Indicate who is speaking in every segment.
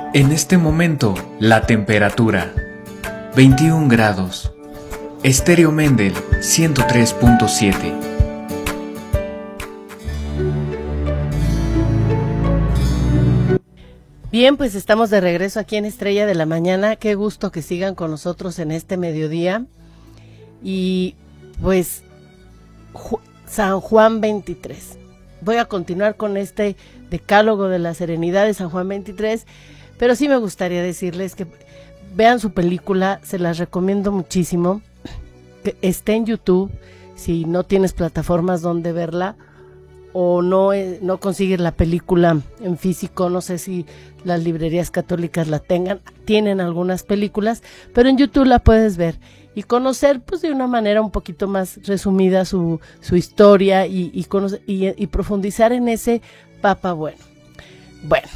Speaker 1: En este momento, la temperatura 21 grados. Estéreo Mendel 103.7.
Speaker 2: Bien, pues estamos de regreso aquí en Estrella de la Mañana. Qué gusto que sigan con nosotros en este mediodía. Y pues San Juan 23. Voy a continuar con este decálogo de la serenidad de San Juan 23, pero sí me gustaría decirles que vean su película, se las recomiendo muchísimo, que esté en YouTube, si no tienes plataformas donde verla, o no consigues la película en físico, no sé si las librerías católicas la tengan, tienen algunas películas, pero en YouTube la puedes ver y conocer pues de una manera un poquito más resumida su historia y profundizar en ese Papa bueno. Bueno,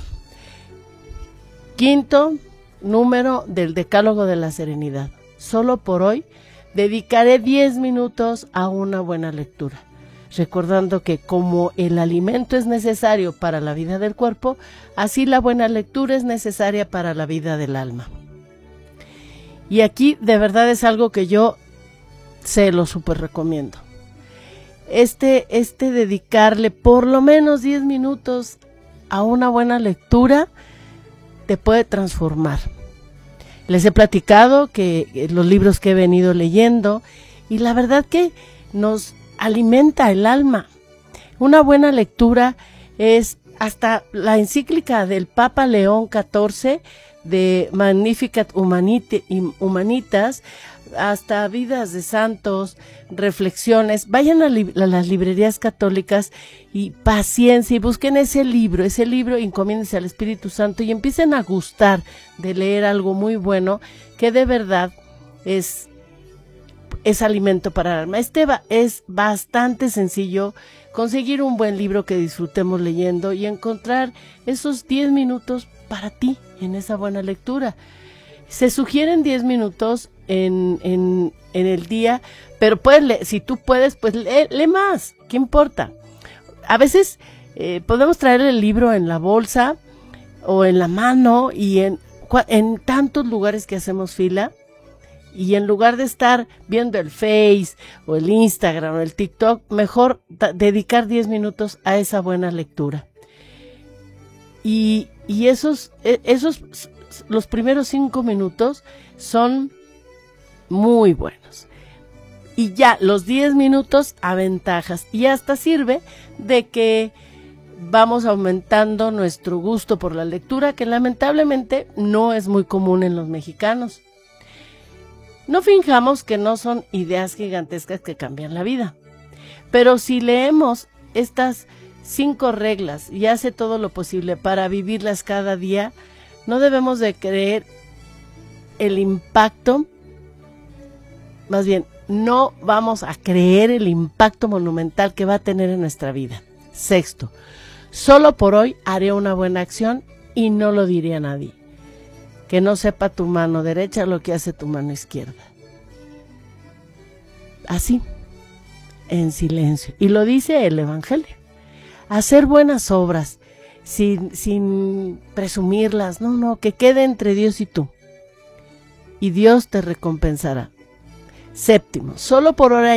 Speaker 2: quinto número del Decálogo de la Serenidad. Solo por hoy dedicaré 10 minutos a una buena lectura, recordando que como el alimento es necesario para la vida del cuerpo, así la buena lectura es necesaria para la vida del alma. Y aquí de verdad es algo que yo se lo súper recomiendo. Dedicarle por lo menos 10 minutos a una buena lectura te puede transformar. Les he platicado que los libros que he venido leyendo, y la verdad que nos alimenta el alma. Una buena lectura es hasta la encíclica del Papa León XIV de Magnificat Humanitas, hasta vidas de santos, reflexiones. Vayan a las librerías católicas y paciencia y busquen ese libro, encomiéndense al Espíritu Santo y empiecen a gustar de leer algo muy bueno que de verdad es alimento para el alma. Es bastante sencillo conseguir un buen libro que disfrutemos leyendo y encontrar esos 10 minutos para ti en esa buena lectura. Se sugieren 10 minutos en el día, pero si tú puedes, pues lee más, ¿qué importa? A veces podemos traer el libro en la bolsa o en la mano y en tantos lugares que hacemos fila, y en lugar de estar viendo el Face o el Instagram o el TikTok, mejor dedicar 10 minutos a esa buena lectura. Y esos los primeros 5 minutos son muy buenos. Y ya los 10 minutos aventajas. Y hasta sirve de que vamos aumentando nuestro gusto por la lectura, que lamentablemente no es muy común en los mexicanos. No finjamos que no son ideas gigantescas que cambian la vida. Pero si leemos estas 5 reglas y hace todo lo posible para vivirlas cada día, no debemos de creer el impacto, más bien, no vamos a creer el impacto monumental que va a tener en nuestra vida. Sexto, solo por hoy haré una buena acción y no lo diré a nadie. Que no sepa tu mano derecha lo que hace tu mano izquierda. Así, en silencio. Y lo dice el Evangelio. Hacer buenas obras sin presumirlas, no, que quede entre Dios y tú. Y Dios te recompensará. Séptimo, solo por hoy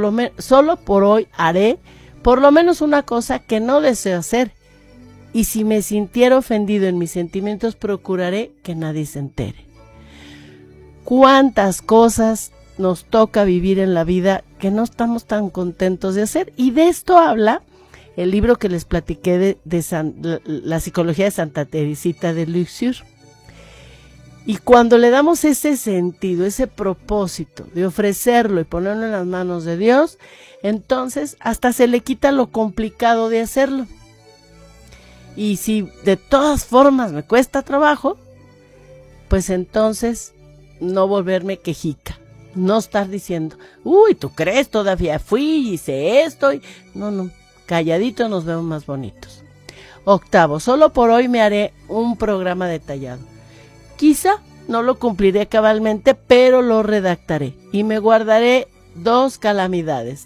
Speaker 2: haré por lo menos una cosa que no deseo hacer. Y si me sintiera ofendido en mis sentimientos, procuraré que nadie se entere. ¿Cuántas cosas nos toca vivir en la vida que no estamos tan contentos de hacer? Y de esto habla el libro que les platiqué de la psicología de Santa Teresita de Lisieux. Y cuando le damos ese sentido, ese propósito de ofrecerlo y ponerlo en las manos de Dios, entonces hasta se le quita lo complicado de hacerlo. Y si de todas formas me cuesta trabajo, pues entonces no volverme quejica. No estar diciendo, uy, ¿tú crees? Todavía fui, hice esto. No, calladito nos vemos más bonitos. Octavo, solo por hoy me haré un programa detallado. Quizá no lo cumpliré cabalmente, pero lo redactaré y me guardaré 2 calamidades.